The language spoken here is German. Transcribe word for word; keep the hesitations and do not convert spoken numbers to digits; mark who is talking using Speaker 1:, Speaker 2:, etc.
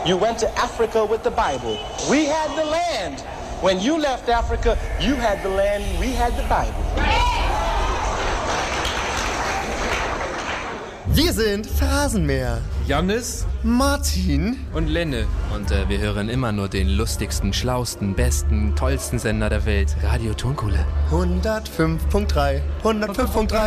Speaker 1: you went to Africa with the Bible. We had the land. When you left Africa, you had the land, we had the Bible.
Speaker 2: Wir sind Phrasenmäher.
Speaker 3: Jannis,
Speaker 2: Martin
Speaker 3: und Lenne.
Speaker 4: Und äh, wir hören immer nur den lustigsten, schlausten, besten, tollsten Sender der Welt. Radio Tonkuhle.
Speaker 2: hundertfünf Komma drei. hundertfünf Komma drei.